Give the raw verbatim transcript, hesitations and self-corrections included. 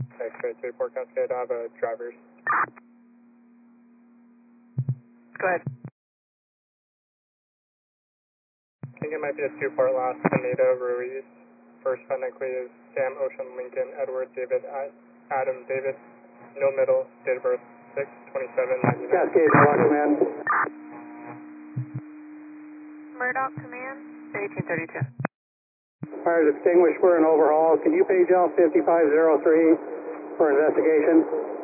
X-ray three four Cascade, I have a driver's. Go ahead. I think it might be a two-part last. Anita Ruiz. First phonetically is Sam Ocean Lincoln Edward David Adam David. No middle. Date of birth six twenty-seven ninety-nine. Cascade, Murdoch Command. Murdoch Command. eighteen thirty-two. Fire is extinguished for an overhaul. Can you page out fifty-five oh three for investigation?